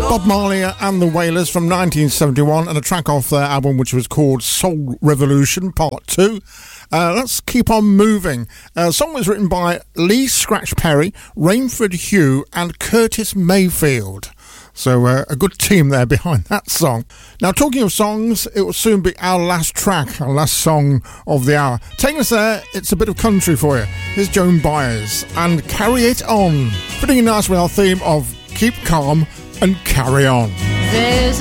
Bob Marley and the Wailers from 1971, and a track off their album which was called Soul Revolution Part 2. Let's keep on moving. The song was written by Lee Scratch Perry, Rainford Hugh and Curtis Mayfield. So a good team there behind that song. Now, talking of songs, it will soon be our last track, our last song of the hour. Taking us there, it's a bit of country for you. Here's Joan Baez and Carry It On. Fitting in nice with our theme of Keep Calm and Carry On. There's